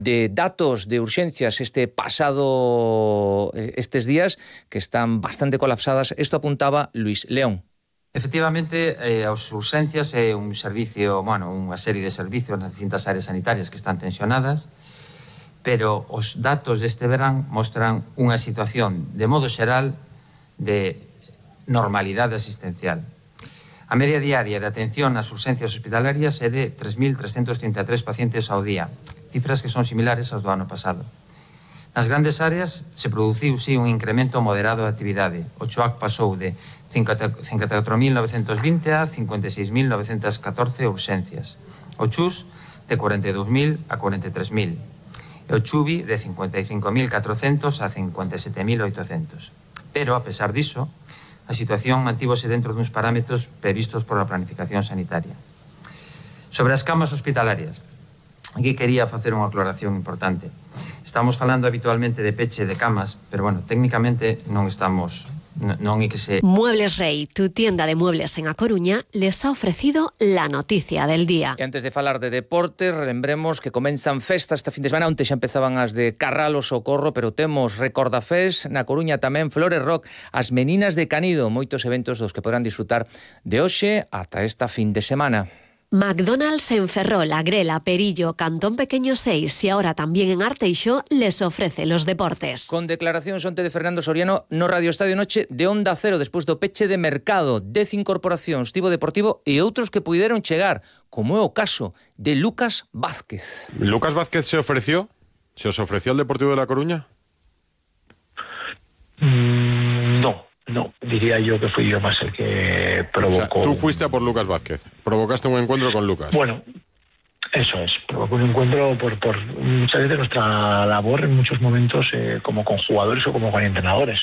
de datos de urxencias estes días que están bastante colapsadas. Esto apuntaba Luis León. Efectivamente, as urxencias é un servicio, unha serie de servicios nas distintas áreas sanitarias que están tensionadas, pero os datos deste verán mostran unha situación de modo xeral de normalidade asistencial. A media diaria de atención ás urxencias hospitalarias é de 3.333 pacientes ao día, cifras que son similares aos do ano pasado. Nas grandes áreas se produciu, sí, un incremento moderado de actividade. O CHOAC pasou de 54.920 a 56.914 urxencias. O CHUS de 42.000 a 43.000. E o CHUVI de 55.400 a 57.800. Pero, a pesar diso, a situación mantívose dentro duns parámetros previstos por a planificación sanitaria. Sobre as camas hospitalarias, aquí quería facer unha aclaración importante. Estamos falando habitualmente de peche de camas, pero, técnicamente non estamos... Non é que se... Muebles Rey, tu tienda de muebles en A Coruña, les ha ofrecido la noticia del día. E antes de falar de deportes, relembremos que comenzan festas este fin de semana. Onte xa empezaban as de Carral o Socorro, pero temos Recordafest na Coruña tamén, Flores Rock, as Meninas de Canido, moitos eventos dos que podrán disfrutar de hoxe ata esta fin de semana. McDonald's en Ferrol, Agrela, Perillo, Cantón Pequeño 6 y ahora también en Arteixo les ofrece los deportes. Con declaracións onte de Fernando Soriano no Radio Estadio Noche de Onda Cero despois do peche de mercado, desincorporacións, tivo deportivo e outros que puideron chegar, como é o caso de Lucas Vázquez. ¿Lucas Vázquez se ofreció? ¿Se os ofreció al Deportivo de La Coruña? No, diría yo que fui yo más el que provocó... O sea, tú fuiste a por Lucas Vázquez, provocaste un encuentro con Lucas. Bueno, eso es, provocó un encuentro por muchas veces nuestra labor en muchos momentos como con jugadores o como con entrenadores.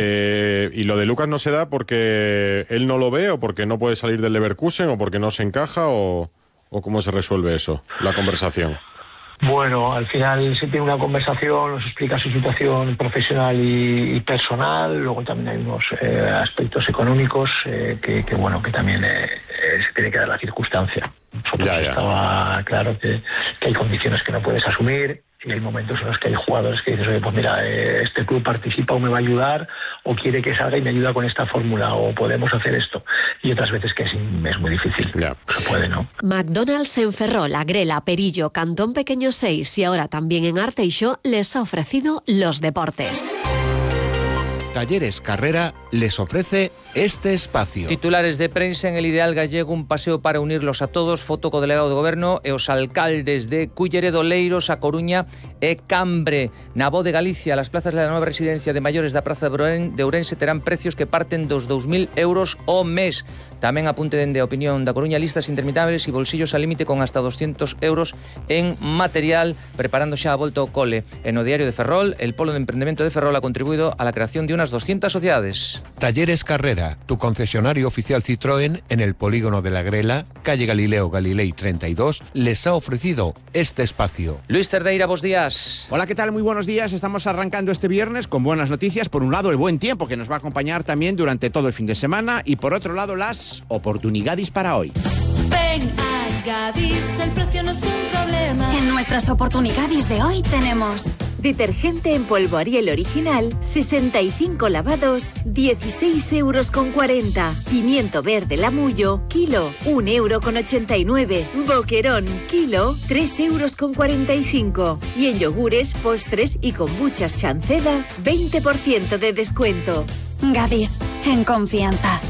¿Y lo de Lucas no se da porque él no lo ve o porque no puede salir del Leverkusen o porque no se encaja o cómo se resuelve eso, la conversación? Bueno, al final se tiene una conversación, nos explica su situación profesional y personal, luego también hay unos aspectos económicos que también se tiene que dar la circunstancia. Estaba claro que hay condiciones que no puedes asumir y hay momentos en los que hay jugadores que dices, oye, pues mira, este club participa o me va a ayudar o quiere que salga y me ayuda con esta fórmula o podemos hacer esto. Y otras veces que es muy difícil. Se puede, ¿no? McDonald's en Ferrol, Agrela, Perillo, Cantón Pequeño 6 y ahora también en Arteixo les ha ofrecido los deportes. Talleres Carrera les ofrece este espacio. Titulares de prensa en El Ideal Gallego, un paseo para unirlos a todos, foto co delegado do Goberno e os alcaldes de Culleredo, Leiros, A Coruña e Cambre. Na Voz de Galicia, las plazas da nova residencia de maiores da Praza de Ourense terán precios que parten dos 2.000 euros ao mes. Tamén apunte dende a opinión da Coruña, listas interminables e bolsillos al límite con hasta 200 euros en material, preparando xa a volta ao cole. En o diario de Ferrol, el Polo de Emprendemento de Ferrol ha contribuido a la creación de unas 200 sociedades. Talleres Carrera, tu concesionario oficial Citroën en el polígono de la Grela, calle Galileo Galilei 32, les ha ofrecido este espacio. Luis Cerdeira, buenos días. Hola, ¿qué tal? Muy buenos días. Estamos arrancando este viernes con buenas noticias. Por un lado, el buen tiempo que nos va a acompañar también durante todo el fin de semana y por otro lado, las oportunidades para hoy. Ven a Gadis, el precio no es un problema. En nuestras oportunidades de hoy tenemos detergente en polvo Ariel original, 65 lavados, 16,40 euros. Pimiento verde Lamullo, kilo, 1,89 €. Boquerón, kilo, 3,45 €. Y en yogures, postres y kombuchas Shanceda, 20% de descuento. Gadis, en confianza.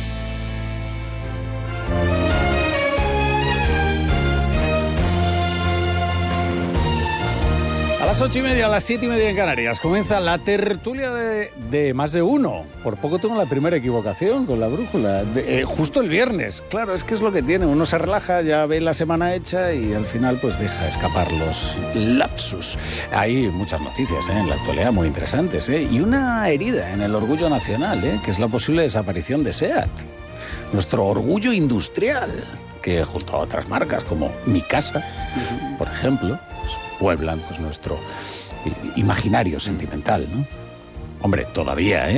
A las 8:30, a las 7:30 en Canarias, comienza la tertulia de más de uno. Por poco tengo la primera equivocación con la brújula. Justo el viernes. Claro, es que es lo que tiene. Uno se relaja, ya ve la semana hecha y al final pues deja escapar los lapsus. Hay muchas noticias en la actualidad muy interesantes. Y una herida en el orgullo nacional, que es la posible desaparición de SEAT. Nuestro orgullo industrial, que junto a otras marcas como Mi Casa, por ejemplo, pueblan pues nuestro imaginario sentimental, ¿no? Hombre, todavía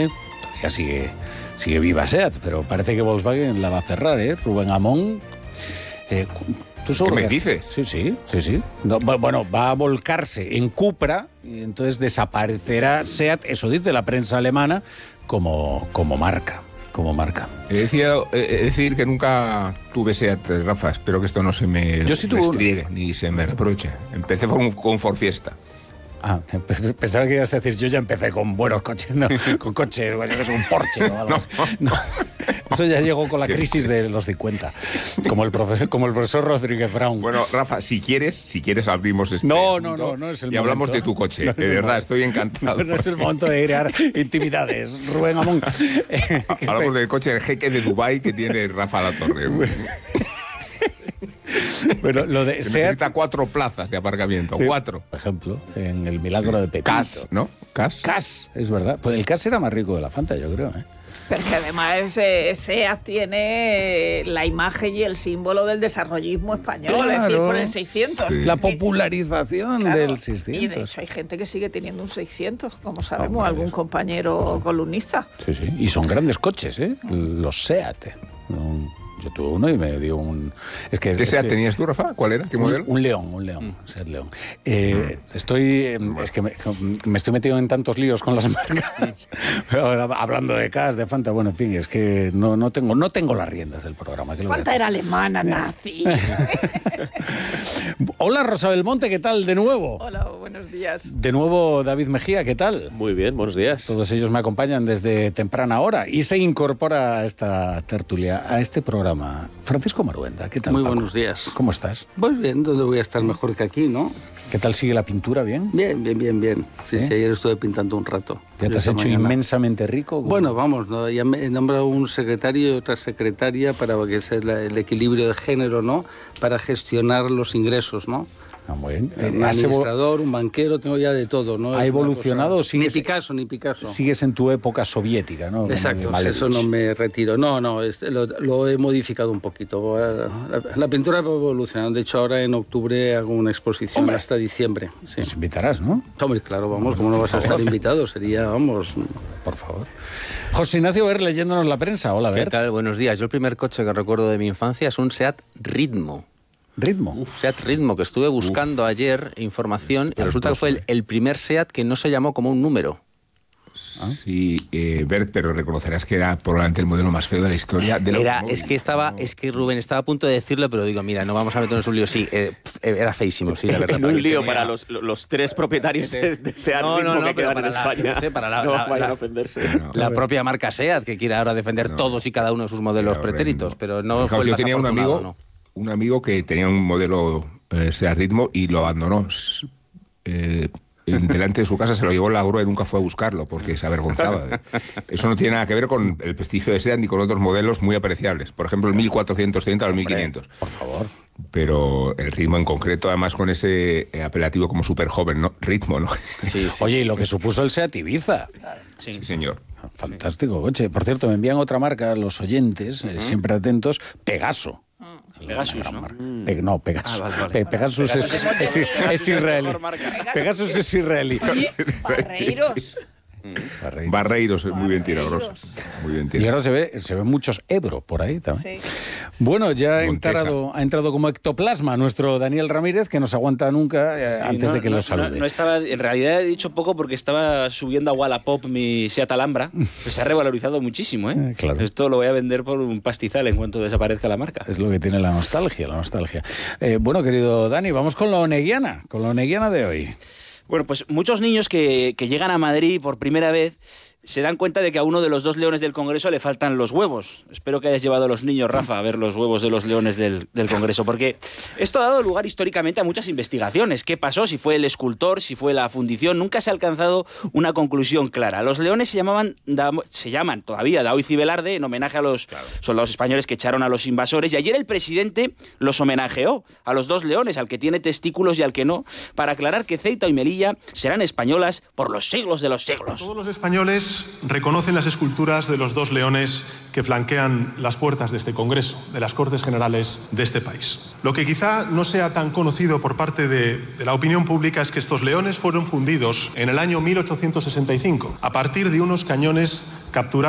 sigue viva SEAT, pero parece que Volkswagen la va a cerrar, Rubén Amón. ¿Qué me dices? Sí. No, bueno, va a volcarse en Cupra y entonces desaparecerá SEAT, eso dice la prensa alemana, como marca. He decir que nunca tuve SEAT, Rafa. Espero que esto no se me restriegue ni se me reproche. Empecé con Ford Fiesta. Ah, pensaba que ibas a decir, yo ya empecé con buenos coches, no, con coches, bueno, un Porsche o algo así. No. Eso ya llegó con la crisis de los 50, como el profesor Rodríguez Brown. Bueno, Rafa, si quieres abrimos este No punto es el momento. Y hablamos de tu coche, No de verdad, estoy encantado. No es el momento de crear intimidades, Rubén Amón. Hablamos del coche del jeque de Dubái que tiene Rafa Latorre. Bueno, lo de SEAT necesita 4 plazas de aparcamiento, 4. Por ejemplo, en el Milagro de Pepito. CAS, ¿no? CAS, es verdad. Pues el CAS era más rico de la Fanta, yo creo, ¿eh? Pero que además SEAT tiene la imagen y el símbolo del desarrollismo español, claro, es decir, por el 600. Sí. La popularización del 600. Y de hecho hay gente que sigue teniendo un 600, como sabemos, algún compañero columnista. Sí. Y son grandes coches, ¿eh? Los SEAT. Yo tuve uno y me dio un... ¿Qué SEAT tenías tú, Rafa? ¿Cuál era? ¿Qué modelo? Un León, SEAT León. Es que me estoy metido en tantos líos con las marcas. Hablando de CAS, de Fanta, bueno, en fin, es que no tengo las riendas del programa. Fanta era alemana, nazi. Hola, Rosa Belmonte, ¿qué tal? De nuevo. Hola, buenos días. De nuevo, David Mejía, ¿qué tal? Muy bien, buenos días. Todos ellos me acompañan desde temprana hora y se incorpora a esta tertulia, a este programa. Francisco Maruenda, ¿qué tal? Muy Paco? buenos días. ¿Cómo estás? Pues bien, ¿dónde voy a estar mejor que aquí, no? ¿Qué tal sigue la pintura? ¿Bien? Bien. Sí, ayer estuve pintando un rato. ¿Ya te has hecho inmensamente rico? ¿Cómo? Bueno, vamos, ¿no? Ya me he nombrado un secretario y otra secretaria para que sea el equilibrio de género, ¿no? Para gestionar los ingresos, ¿no? Muy bien. Un administrador, un banquero, tengo ya de todo, ¿no? ¿Ha evolucionado? Ni Picasso. Sigues en tu época soviética, ¿no? Exacto, eso no me retiro. No, lo he modificado un poquito. La pintura ha evolucionado. De hecho, ahora en octubre hago una exposición hasta diciembre. Sí. Nos invitarás, ¿no? Hombre, claro, vamos, ¿cómo no vas a estar invitado? Sería, vamos... Por favor. José Ignacio Ver, leyéndonos la prensa. Hola, Ver. ¿Qué tal? Buenos días. Yo el primer coche que recuerdo de mi infancia es un SEAT Ritmo. SEAT Ritmo, que estuve buscando ayer información y resulta que fue el primer SEAT que no se llamó como un número. Sí, Bert, pero reconocerás que era probablemente el modelo más feo de la historia. Es que Rubén estaba a punto de decirlo, pero digo, mira, no vamos a meternos en un lío. Sí, era feísimo, sí, la verdad. En un lío para los 3 propietarios de SEAT Ritmo que quedan en España. No vayan a ofenderse. La propia marca SEAT, que quiere ahora defender todos y cada uno de sus modelos pretéritos, pero no fue el Yo más tenía un amigo que tenía un modelo SEAT Ritmo y lo abandonó. Delante de su casa se lo llevó en la grúa y nunca fue a buscarlo porque se avergonzaba. Eso no tiene nada que ver con el prestigio de SEAT ni con otros modelos muy apreciables. Por ejemplo, el 1430 o el 1500. Por favor. Pero el Ritmo en concreto, además con ese apelativo como súper joven, ¿no? Ritmo, ¿no? Sí. Oye, y lo que supuso el SEAT Ibiza. Sí, señor. Fantástico coche. Por cierto, me envían otra marca los oyentes, siempre atentos, Pegaso. Pegasus, ¿no? No, Pegasus. Vale. Pegasus es israelí. Pegasus es israelí. Barreiros, muy bien tirado, Rosa. Muy bien tirado. Y ahora se ve muchos Ebro por ahí también. Sí. Bueno, ya ha entrado como ectoplasma nuestro Daniel Ramírez, que no se aguanta nunca antes de que lo salude. No estaba, en realidad he dicho poco porque estaba subiendo a Wallapop mi Seat Alhambra, que se ha revalorizado muchísimo, ¿eh? Claro. Esto lo voy a vender por un pastizal en cuanto desaparezca la marca. Es lo que tiene la nostalgia. Bueno, querido Dani, vamos con la oneguiana de hoy. Bueno, pues muchos niños que llegan a Madrid por primera vez se dan cuenta de que a uno de los 2 leones del Congreso le faltan los huevos. Espero que hayas llevado a los niños, Rafa, a ver los huevos de los leones del Congreso, porque esto ha dado lugar históricamente a muchas investigaciones. ¿Qué pasó? Si fue el escultor, si fue la fundición, nunca se ha alcanzado una conclusión clara. Los leones se llaman todavía Daoiz y Velarde, en homenaje a los soldados españoles que echaron a los invasores, y ayer el presidente los homenajeó a los 2 leones, al que tiene testículos y al que no, para aclarar que Ceuta y Melilla serán españolas por los siglos de los siglos. Todos los españoles reconocen las esculturas de los 2 leones que flanquean las puertas de este Congreso, de las Cortes Generales de este país. Lo que quizá no sea tan conocido por parte de la opinión pública es que estos leones fueron fundidos en el año 1865 a partir de unos cañones capturados